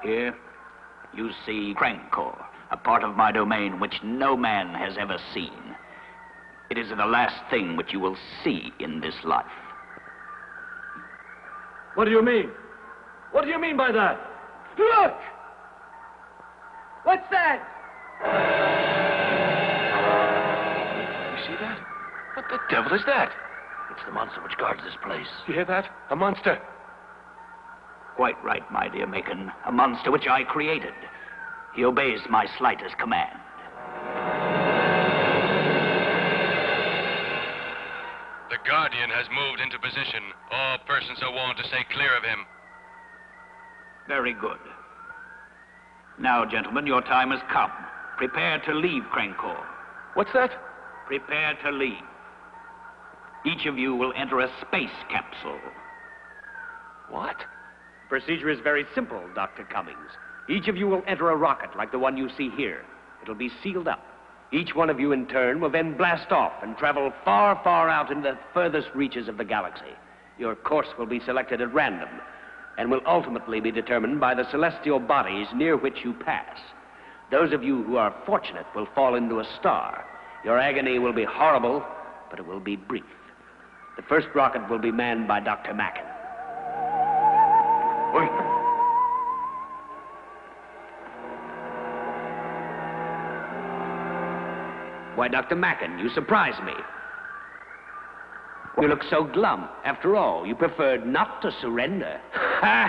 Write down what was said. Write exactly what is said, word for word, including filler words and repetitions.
Here, you see Crankor, a part of my domain which no man has ever seen. It is the last thing which you will see in this life. What do you mean? What do you mean by that? Look! What's that? You see that? What the devil is that? It's the monster which guards this place. You hear that? A monster. Quite right, my dear Macon. A monster which I created. He obeys my slightest command. The Guardian has moved into position. All persons who want to stay clear of him. Very good. Now, gentlemen, your time has come. Prepare to leave Crankor. What's that? Prepare to leave. Each of you will enter a space capsule. What? Procedure is very simple, Doctor Cummings. Each of you will enter a rocket like the one you see here. It'll be sealed up. Each one of you in turn will then blast off and travel far, far out into the furthest reaches of the galaxy. Your course will be selected at random and will ultimately be determined by the celestial bodies near which you pass. Those of you who are fortunate will fall into a star. Your agony will be horrible, but it will be brief. The first rocket will be manned by Doctor Macon. Oi. Why, Doctor Macon, you surprise me. You look so glum. After all, you preferred not to surrender.